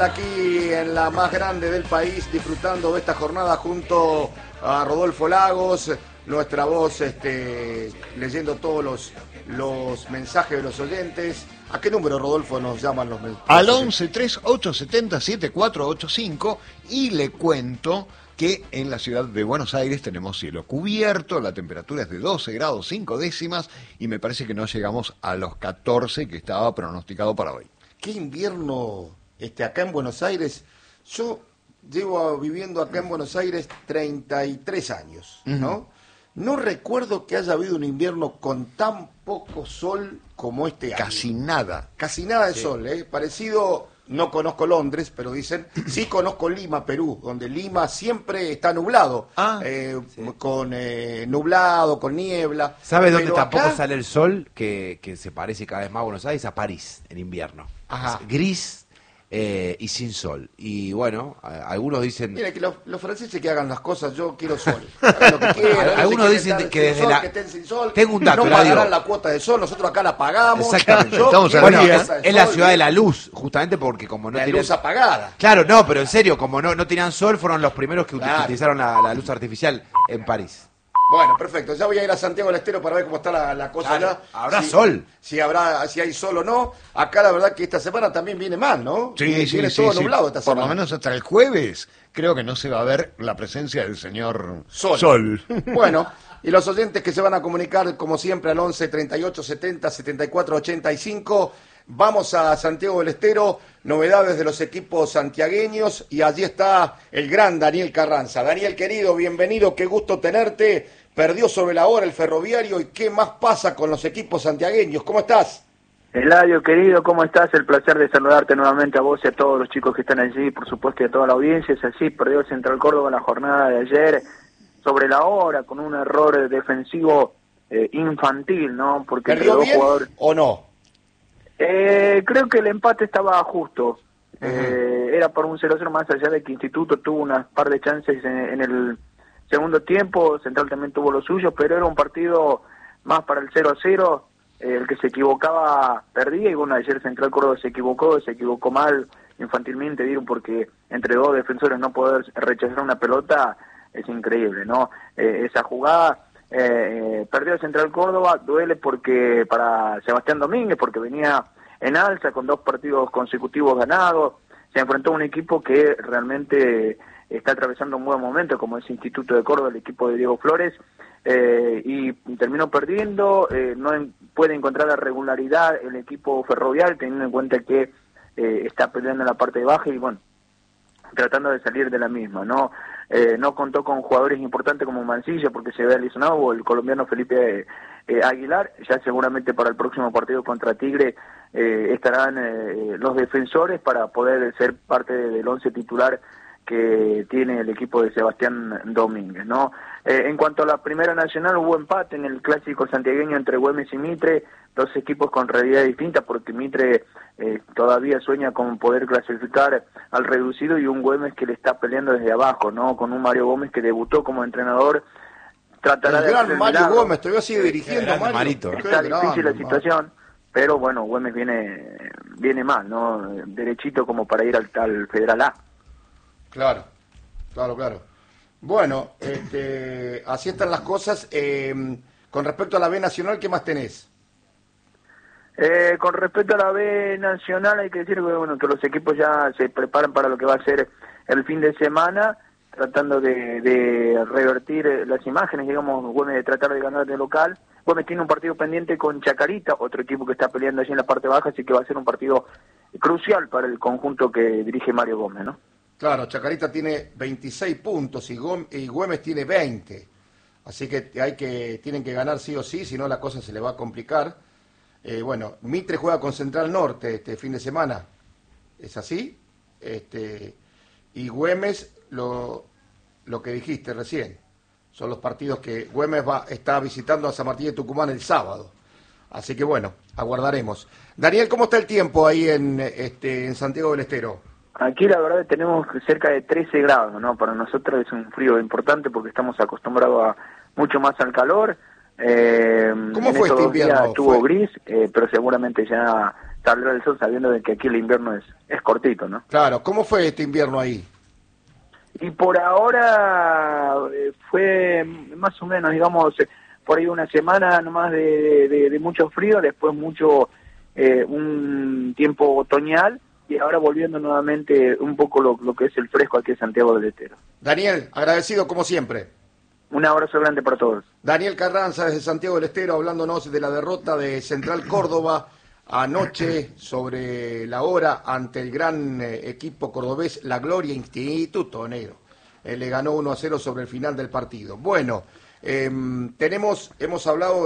Aquí en la más grande del país, disfrutando de esta jornada junto a Rodolfo Lagos, nuestra voz leyendo todos los mensajes de los oyentes. ¿A qué número, Rodolfo, nos llaman los mensajes? Al 11-3870-7485, y le cuento que en la ciudad de Buenos Aires tenemos cielo cubierto, la temperatura es de 12 grados 5 décimas y me parece que no llegamos a los 14 que estaba pronosticado para hoy. ¿Qué invierno acá en Buenos Aires? Yo llevo viviendo acá en Buenos Aires 33 años, ¿no? No recuerdo que haya habido un invierno con tan poco sol como este año. Casi nada. Casi nada de sol, ¿eh? Parecido, no conozco Londres, pero dicen, sí conozco Lima, Perú, donde Lima siempre está nublado. Con nublado, con niebla. ¿Sabes dónde Pero tampoco acá sale el sol? Que se parece cada vez más a Buenos Aires, a París, en invierno. Ajá. Es gris y sin sol. Y bueno, algunos dicen... Mira, que los franceses que hagan las cosas, yo quiero sol. Hagan lo que quieran. Algunos dicen estar que sin desde sol, la... que estén sin sol. Tengo un dato, no Eladio. pagarán la cuota de sol, nosotros acá la pagamos. Exactamente. Estamos quiero al Bueno, la día. casa de es la sol, ciudad de la luz, justamente porque como no la tienen... luz apagada. Claro, no, pero en serio, como no tenían sol, fueron los primeros que Claro. utilizaron la luz artificial en París. Bueno, perfecto. Ya voy a ir a Santiago del Estero para ver cómo está la cosa Claro, allá. ¿habrá sol? Si hay sol o no. Acá la verdad que esta semana también viene mal, ¿no? Viene todo nublado esta Por semana. lo menos hasta el jueves creo que no se va a ver la presencia del señor Sol. Bueno, y los oyentes que se van a comunicar como siempre al 11 38 70 74 85. Vamos a Santiago del Estero, novedades de los equipos santiagueños, y allí está el gran Daniel Carranza. Daniel, querido, bienvenido, qué gusto tenerte. Perdió sobre la hora el Ferroviario, y qué más pasa con los equipos santiagueños. ¿Cómo estás? Eladio, querido, ¿cómo estás? El placer de saludarte nuevamente a vos y a todos los chicos que están allí, por supuesto, y a toda la audiencia. Es así, perdió el Central Córdoba en la jornada de ayer, sobre la hora, con un error defensivo infantil, ¿no? Porque ¿Perdió bien o no? Creo que el empate estaba justo. Era por un 0-0, más allá de que Instituto tuvo unas par de chances en el segundo tiempo. Central también tuvo los suyos, pero era un partido más para el 0-0. El que se equivocaba perdía, y bueno, ayer Central Córdoba se equivocó mal infantilmente, digo, porque entre dos defensores no poder rechazar una pelota es increíble, ¿no? Esa jugada perdió Central Córdoba, duele porque para Sebastián Domínguez, porque venía en alza con 2 partidos consecutivos ganados, se enfrentó a un equipo que realmente está atravesando un buen momento, como es Instituto de Córdoba, el equipo de Diego Flores, y terminó perdiendo. No puede encontrar la regularidad el equipo Ferrovial, teniendo en cuenta que está peleando en la parte baja y bueno, tratando de salir de la misma, ¿no? No contó con jugadores importantes como Mancilla porque se ve lesionado, o el colombiano Felipe Aguilar. Ya seguramente para el próximo partido contra Tigre estarán los defensores para poder ser parte del 11 titular que tiene el equipo de Sebastián Domínguez, ¿no? En cuanto a la Primera Nacional, hubo empate en el clásico santiagueño entre Güemes y Mitre, 2 equipos con realidad distinta, porque Mitre todavía sueña con poder clasificar al reducido, y un Güemes que le está peleando desde abajo, ¿no? Con un Mario Gómez que debutó como entrenador. Tratará El de gran hacer el Mario milagro. Gómez, todavía sigue dirigiendo, Mario. Marito. Está difícil la situación, pero bueno, Güemes viene mal, ¿no? Derechito como para ir al Federal A. Claro. Bueno, así están las cosas. Con respecto a la B Nacional, ¿qué más tenés? Con respecto a la B Nacional, hay que decir que, bueno, que los equipos ya se preparan para lo que va a ser el fin de semana, tratando de revertir las imágenes, digamos, Güemes de tratar de ganar de local. Güemes tiene un partido pendiente con Chacarita, otro equipo que está peleando allí en la parte baja, así que va a ser un partido crucial para el conjunto que dirige Mario Gómez, ¿no? Claro, Chacarita tiene 26 puntos y Güemes tiene 20. Así que tienen que ganar sí o sí, si no la cosa se le va a complicar. Bueno, Mitre juega con Central Norte este fin de semana. ¿Es así? Y Güemes, lo que dijiste recién, son los partidos que Güemes está visitando a San Martín de Tucumán el sábado. Así que bueno, aguardaremos. Daniel, ¿cómo está el tiempo ahí en Santiago del Estero? Aquí la verdad tenemos cerca de 13 grados, ¿no? Para nosotros es un frío importante porque estamos acostumbrados mucho más al calor. ¿Cómo fue este invierno? Estuvo gris, pero seguramente ya saldrá el sol sabiendo de que aquí el invierno es cortito, ¿no? Claro, ¿cómo fue este invierno ahí? Y por ahora fue más o menos, digamos, por ahí una semana nomás de mucho frío, después un tiempo otoñal, y ahora volviendo nuevamente un poco lo que es el fresco aquí en Santiago del Estero. Daniel, agradecido como siempre. Un abrazo grande para todos. Daniel Carranza desde Santiago del Estero hablándonos de la derrota de Central Córdoba anoche sobre la hora ante el gran equipo cordobés La Gloria Instituto Negro. Le ganó 1-0 sobre el final del partido. Bueno, hemos hablado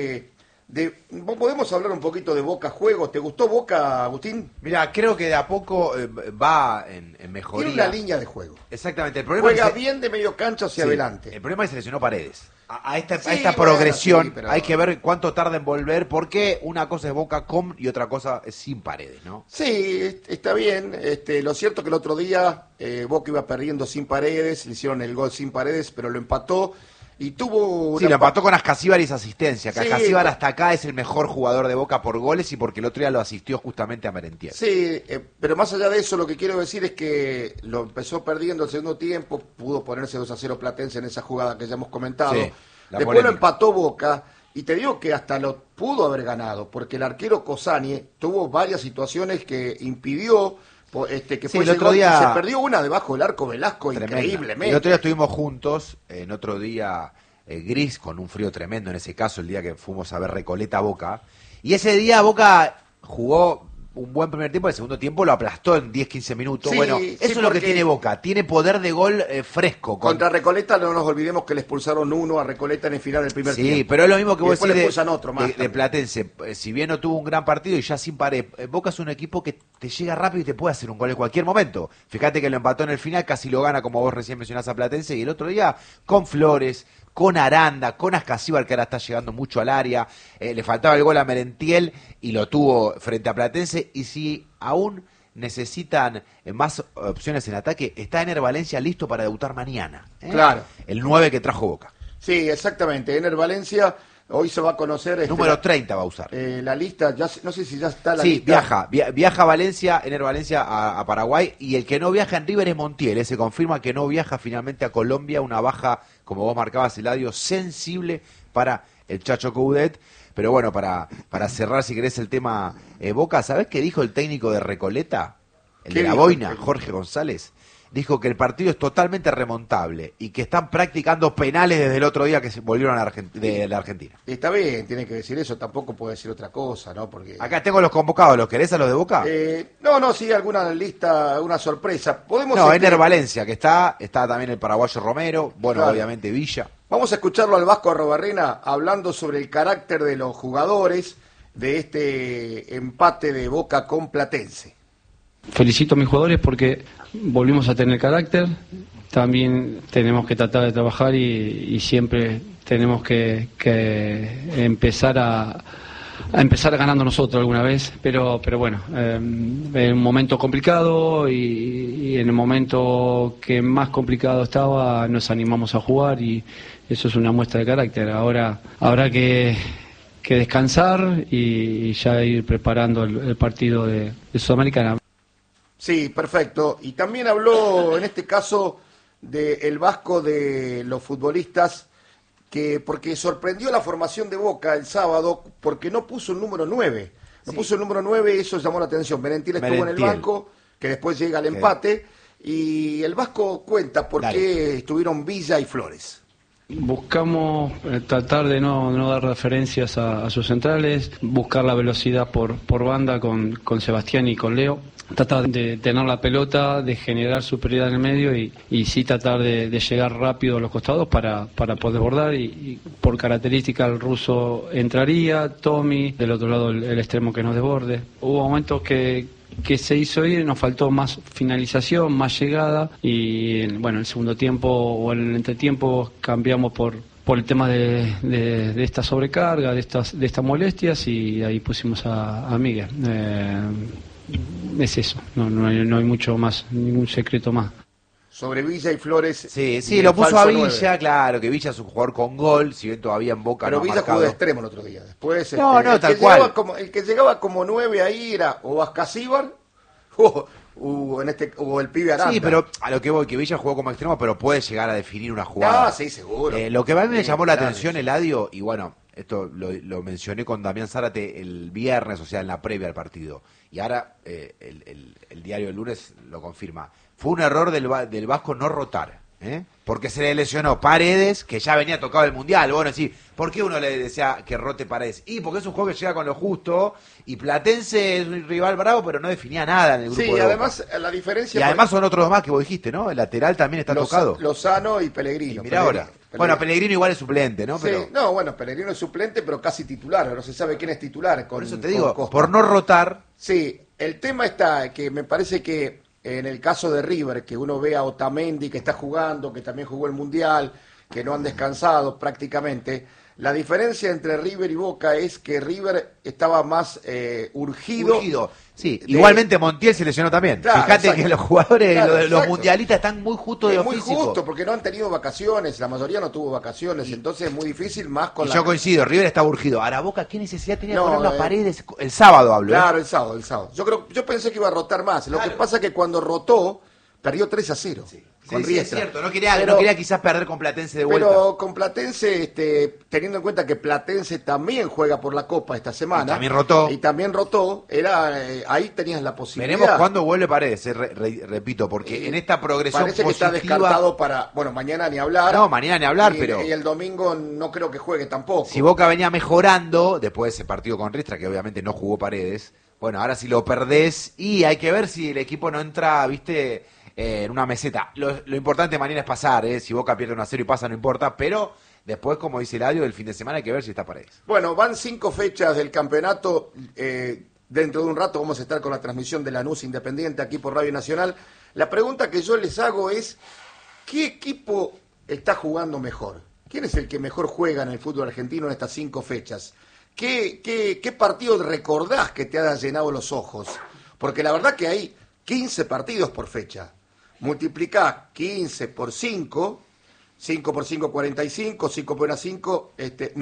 podemos hablar un poquito de Boca Juegos. ¿Te gustó Boca, Agustín? Mira, creo que de a poco va en mejoría. Tiene una línea de juego. Exactamente. El problema Juega es que bien de medio cancha hacia adelante. El problema es que se lesionó Paredes. A esta Bueno, progresión sí, pero hay que ver cuánto tarda en volver, porque una cosa es Boca con y otra cosa es sin Paredes, ¿no? Sí, está bien. Lo cierto que el otro día Boca iba perdiendo sin Paredes, le hicieron el gol sin Paredes, pero lo empató y tuvo... Sí, lo empató con Ascasíbar y esa asistencia. Que Sí, Ascasíbar hasta acá es el mejor jugador de Boca por goles y porque el otro día lo asistió justamente a Merentiel. Sí, pero más allá de eso, lo que quiero decir es que lo empezó perdiendo el segundo tiempo, pudo ponerse 2-0 Platense en esa jugada que ya hemos comentado. Sí, después polémica. lo empató Boca, y te digo que hasta lo pudo haber ganado, porque el arquero Cosani tuvo varias situaciones que impidió que Sí, fuese el otro gol, y día- se perdió una debajo del arco Velasco Tremenda. increíblemente. El otro día estuvimos juntos, en otro día gris, con un frío tremendo, en ese caso el día que fuimos a ver Recoleta Boca, y ese día Boca jugó un buen primer tiempo, el segundo tiempo lo aplastó en 10-15 minutos. Sí, Bueno, sí, eso es lo que porque tiene Boca, tiene poder de gol fresco. Contra Recoleta no nos olvidemos que le expulsaron uno a Recoleta en el final del primer tiempo. Sí, pero es lo mismo que Y vos después decís le expulsan otro más de también. Platense. Si bien no tuvo un gran partido y ya sin pared, Boca es un equipo que te llega rápido y te puede hacer un gol en cualquier momento. Fíjate que lo empató en el final, casi lo gana, como vos recién mencionás, a Platense, y el otro día con Flores, con Aranda, con Ascasíbar, que ahora está llegando mucho al área, le faltaba el gol a Merentiel y lo tuvo frente a Platense. Y si aún necesitan más opciones en ataque, está Ener Valencia listo para debutar mañana. Claro. El 9 que trajo Boca. Sí, exactamente. Ener Valencia, hoy se va a conocer... Número 30 va a usar. la lista, no sé si ya está la Sí, lista. viaja Valencia, Ener Valencia a Paraguay, y el que no viaja en River es Montiel. Se confirma que no viaja finalmente a Colombia, una baja, como vos marcabas, Eladio, sensible para el Chacho Coudet. Pero bueno, para cerrar, si querés, el tema Boca, ¿sabés qué dijo el técnico de Recoleta? El ¿Qué de la dijo? boina, Jorge González. Dijo que el partido es totalmente remontable y que están practicando penales desde el otro día que se volvieron de la Argentina. Está bien, tiene que decir eso, tampoco puede decir otra cosa, ¿no? Porque Acá tengo los convocados, ¿los querés a los de Boca? no, sí, alguna lista, una sorpresa. Podemos No, Ener Valencia, que está también el paraguayo Romero, bueno, Claro. obviamente Villa. Vamos a escucharlo al Vasco Arrobarrena hablando sobre el carácter de los jugadores de este empate de Boca con Platense. Felicito a mis jugadores porque volvimos a tener carácter, también tenemos que tratar de trabajar y siempre tenemos que empezar a empezar ganando nosotros alguna vez, pero bueno, en un momento complicado y en el momento que más complicado estaba nos animamos a jugar y eso es una muestra de carácter. Ahora habrá que descansar y ya ir preparando el partido de Sudamericana. Sí, perfecto. Y también habló, en este caso, del Vasco de los futbolistas, porque sorprendió la formación de Boca el sábado, porque no puso el número 9. No puso el número 9, eso llamó la atención. Merentiel estuvo en el banco, que después llega el empate, y el Vasco cuenta por qué estuvieron Villa y Flores. Buscamos tratar de no dar referencias a sus centrales, buscar la velocidad por banda con Sebastián y con Leo, tratar de tener la pelota, de generar superioridad en el medio y sí tratar de llegar rápido a los costados para poder bordar y por característica el ruso entraría, Tommy, del otro lado el extremo que nos desborde. Hubo momentos que se hizo ir, nos faltó más finalización, más llegada y bueno, en el segundo tiempo o en el entretiempo cambiamos por el tema de esta sobrecarga, de estas molestias y ahí pusimos a Miguel. Es eso, no hay mucho más, ningún secreto más. sobre Villa y Flores. Sí, y sí, el lo puso a falso Villa, 9. claro, que Villa es un jugador con gol, si bien todavía en Boca Pero no ha Villa marcado. jugó de extremo el otro día. Después, No, el tal que cual. llegaba el que llegaba como 9 ahí era o Vascasíbar o el pibe Aranda. Sí, pero a lo que voy, que Villa jugó como extremo, pero puede llegar a definir una jugada. Ah, sí, seguro. Lo que a mí me Sí, llamó la claro, atención, sí. Eladio, y bueno, esto lo mencioné con Damián Zárate el viernes, o sea, en la previa al partido, y ahora el diario del lunes lo confirma. Fue un error del Vasco no rotar, porque se le lesionó Paredes, que ya venía tocado el Mundial. Bueno, sí, ¿por qué uno le decía que rote Paredes? Y porque es un juego que llega con lo justo, y Platense es un rival bravo, pero no definía nada en el grupo Sí, de Boca. además la diferencia... Y además son otros dos más que vos dijiste, ¿no? El lateral también está tocado. Lozano y Y Pellegrino. mirá ahora. Bueno, Pellegrino igual es suplente, ¿no? Sí, Pero no, bueno, Pellegrino es suplente, pero casi titular. No se sabe quién es titular. por eso te con digo, Costa. por no rotar, Sí, el tema está que me parece que en el caso de River, que uno ve a Otamendi que está jugando, que también jugó el Mundial, que no han descansado prácticamente, la diferencia entre River y Boca es que River estaba más urgido. Sí, de- igualmente Montiel se lesionó también. Claro, Fíjate exacto. que los jugadores, Claro, los exacto. mundialistas están muy justos de Es lo muy físico. justo porque no han tenido vacaciones, la mayoría no tuvo vacaciones, entonces es muy difícil más con Y la... yo coincido, River está urgido. Ahora Boca, ¿qué necesidad tenía No, de poner las eh. paredes? El sábado hablo, Claro, el sábado. Yo pensé que iba a rotar más. Lo que Claro. pasa es que cuando rotó, perdió 3-0. Con Sí, sí, es Riestra. cierto, no quería quizás perder con Platense de vuelta. Pero con Platense, teniendo en cuenta que Platense también juega por la Copa esta semana. Y también rotó. Ahí tenías la posibilidad. Veremos cuándo vuelve Paredes, repito, porque en esta progresión Parece que positiva... está descartado para... Bueno, mañana ni hablar. No, mañana ni hablar, Y- pero... Y el domingo no creo que juegue tampoco. Si Boca venía mejorando, después de ese partido con Riestra, que obviamente no jugó Paredes, bueno, ahora si lo perdés, y hay que ver si el equipo no entra, viste, en una meseta. Lo importante mañana es pasar, si Boca pierde 1-0 y pasa no importa, pero después, como dice Eladio, el fin de semana hay que ver si está Paredes. Bueno, van 5 fechas del campeonato. Dentro de un rato vamos a estar con la transmisión de Lanús Independiente aquí por Radio Nacional. La pregunta que yo les hago es, ¿qué equipo está jugando mejor? ¿Quién es el que mejor juega en el fútbol argentino en estas 5 fechas? ¿Qué partido recordás que te haya llenado los ojos? Porque la verdad que hay 15 partidos por fecha. Multiplicá 15 por 5, 5 por 5, 45, 5 por 1, 5,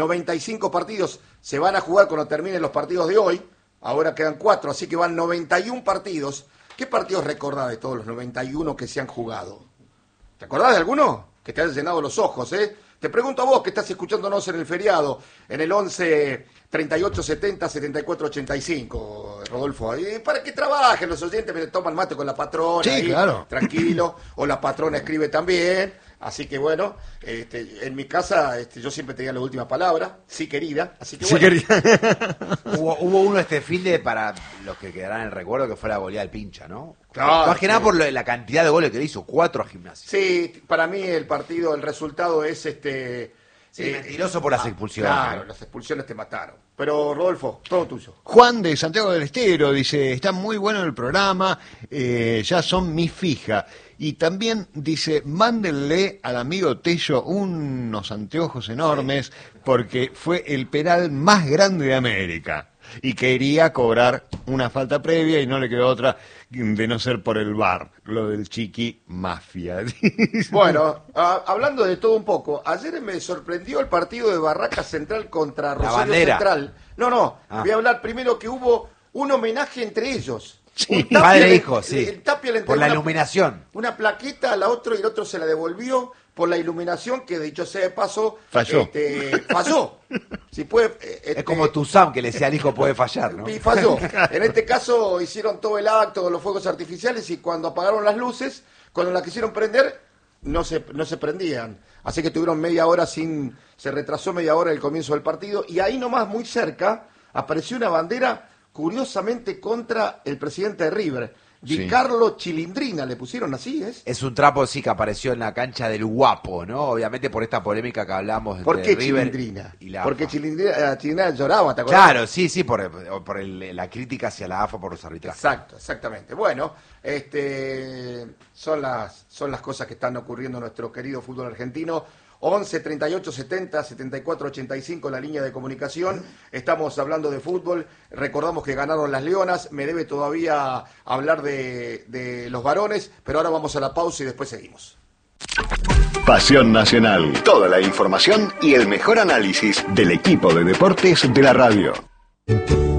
95 partidos se van a jugar cuando terminen los partidos de hoy. Ahora quedan 4, así que van 91 partidos. ¿Qué partidos recordás de todos los 91 que se han jugado? ¿Te acordás de alguno? Que te haya llenado los ojos, ¿eh? Te pregunto a vos que estás escuchándonos en el feriado, en el 11 38 70 74 85, Rodolfo. Y para que trabajen los oyentes, me toman mate con la patrona. Sí, ahí, claro. Tranquilo. O la patrona escribe también. Así que bueno, en mi casa yo siempre tenía la última palabra. Sí, querida. Así que Sí, bueno. quería. Hubo uno este fin de, para los que quedarán en el recuerdo, que fue la goleada del Pincha, ¿no? Claro, Más que nada sí. por la cantidad de goles que le hizo, 4 a Gimnasia. Sí, para mí el resultado es Mentiroso por las expulsiones. Claro, las expulsiones te mataron. Pero Rodolfo, todo tuyo. Juan de Santiago del Estero dice, está muy bueno el programa, ya son mi fija. Y también dice, mándenle al amigo Tello unos anteojos enormes porque fue el penal más grande de América. Y quería cobrar una falta previa y no le quedó otra de no ser por el VAR, lo del Chiqui Mafia. Bueno, hablando de todo un poco, ayer me sorprendió el partido de Barraca Central contra Rosario Bandera. Central. No, Ah. voy a hablar primero que hubo un homenaje entre ellos. Sí. Un Tapia Padre e le- hijo, sí. el Tapia le Por la entregó iluminación. una plaqueta al otro y el otro se la devolvió por la iluminación que, dicho sea de paso, Falló. falló. Si puede, Es como tu Sam, que le decía al hijo puede fallar, ¿no? y falló. En este caso hicieron todo el acto, los fuegos artificiales, y cuando apagaron las luces, cuando las quisieron prender, no se prendían. Así que tuvieron media hora se retrasó media hora el comienzo del partido, y ahí nomás, muy cerca, apareció una bandera, curiosamente, contra el presidente de River. Di Sí. Carlo Chilindrina, le pusieron así, ¿es? Es un trapo, sí, que apareció en la cancha del Guapo, ¿no? Obviamente por esta polémica que hablamos entre ¿Por qué River Chilindrina? y la Porque AFA. Chilindrina lloraba, ¿te acuerdas? Claro, sí, por la crítica hacia la AFA por los arbitrajes. Exactamente. Bueno, son las cosas que están ocurriendo en nuestro querido fútbol argentino. 11 38 70 74 85 la línea de comunicación. Estamos hablando de fútbol. Recordamos que ganaron las Leonas. Me debe todavía hablar de los varones, pero ahora vamos a la pausa y después seguimos. Pasión Nacional. Toda la información y el mejor análisis del equipo de deportes de la radio.